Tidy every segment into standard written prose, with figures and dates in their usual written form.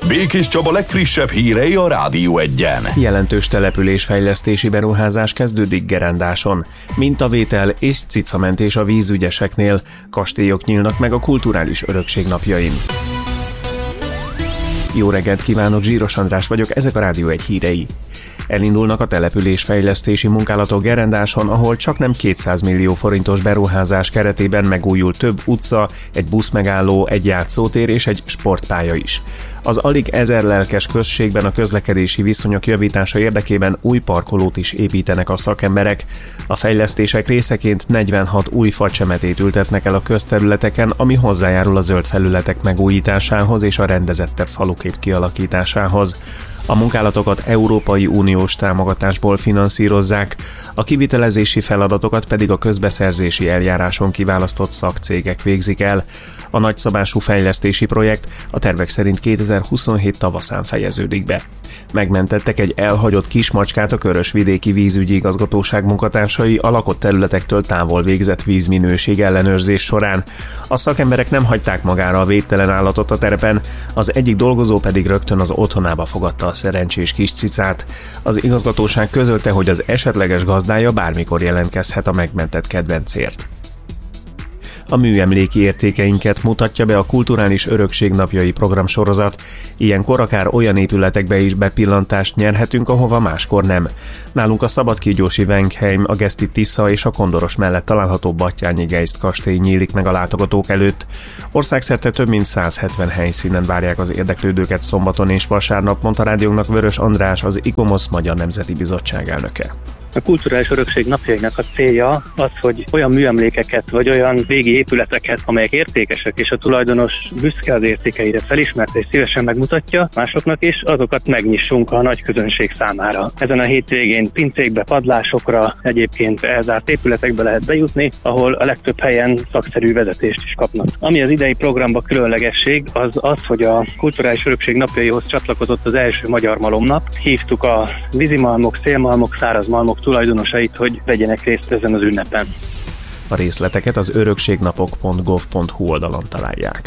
Békés Csaba legfrissebb hírei a Rádió Egyen. Jelentős településfejlesztési beruházás kezdődik Gerendáson. Mintavétel és cicamentés a vízügyeseknél. Kastélyok nyílnak meg a kulturális örökség napjain. Jó reggelt kívánok, Zsíros András vagyok, ezek a Rádió Egy hírei. Elindulnak a településfejlesztési munkálatok Gerendáson, ahol csaknem 200 millió forintos beruházás keretében megújul több utca, egy buszmegálló, egy játszótér és egy sportpálya is. Az alig 1000 lelkes községben a közlekedési viszonyok javítása érdekében új parkolót is építenek a szakemberek. A fejlesztések részeként 46 új facsemetét ültetnek el a közterületeken, ami hozzájárul a zöld felületek megújításához és a rendezettebb falukép kialakításához. A munkálatokat Európai Uniós támogatásból finanszírozzák, a kivitelezési feladatokat pedig a közbeszerzési eljáráson kiválasztott szakcégek végzik el. A nagyszabású fejlesztési projekt a tervek szerint 2027 tavaszán fejeződik be. Megmentettek egy elhagyott kismacskát a Körösvidéki Vízügyi Igazgatóság munkatársai a lakott területektől távol végzett vízminőség ellenőrzés során. A szakemberek nem hagyták magára a védtelen állatot a terepen, az egyik dolgozó pedig rögtön az otthonába fogadta a szerencsés kis cicát. Az igazgatóság közölte, hogy az esetleges gazdája bármikor jelentkezhet a megmentett kedvencért. A műemléki értékeinket mutatja be a Kulturális Örökség napjai programsorozat. Ilyenkor akár olyan épületekbe is bepillantást nyerhetünk, ahova máskor nem. Nálunk a szabadkígyósi Wenkheim, a Geszti Tisza és a Kondoros mellett található Batthyány Geist kastély nyílik meg a látogatók előtt. Országszerte több mint 170 helyszínen várják az érdeklődőket szombaton és vasárnap, mondta rádiónknak Vörös András, az ICOMOS Magyar Nemzeti Bizottság elnöke. A Kulturális Örökség napjainak a célja az, hogy olyan műemlékeket vagy olyan régi épületeket, amelyek értékesek és a tulajdonos büszke az értékeire felismerte és szívesen megmutatja másoknak is, azokat megnyissunk a nagy közönség számára. Ezen a hétvégén pincékbe, padlásokra, egyébként elzárt épületekbe lehet bejutni, ahol a legtöbb helyen szakszerű vezetést is kapnak. Ami az idei programban különlegesség, az, hogy a Kulturális Örökség napjaihoz csatlakozott az első magyar malomnap. Hívtuk a vízimalmok, szélmalmok, szárazmalmok tulajdonosait, hogy vegyenek részt ezen az ünnepen. A részleteket az örökségnapok.gov.hu oldalon találják.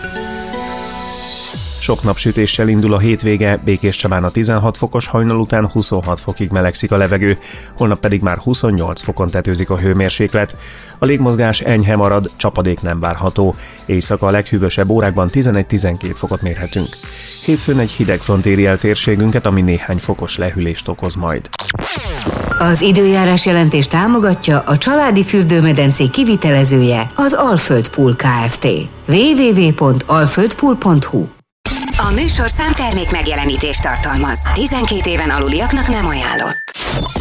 Sok napsütéssel indul a hétvége, Békés Csabán a 16 fokos, hajnal után 26 fokig melegszik a levegő, holnap pedig már 28 fokon tetőzik a hőmérséklet. A légmozgás enyhe marad, csapadék nem várható. Éjszaka a leghűvösebb órákban 11-12 fokot mérhetünk. Hétfőn egy hidegfront éri el térségünket, ami néhány fokos lehűlést okoz majd. Az időjárás jelentést támogatja a családi fürdőmedencé kivitelezője, az Alföld Pool Kft. www.alföldpool.hu. A műsor számtermék megjelenítést tartalmaz. 12 éven aluliaknak nem ajánlott.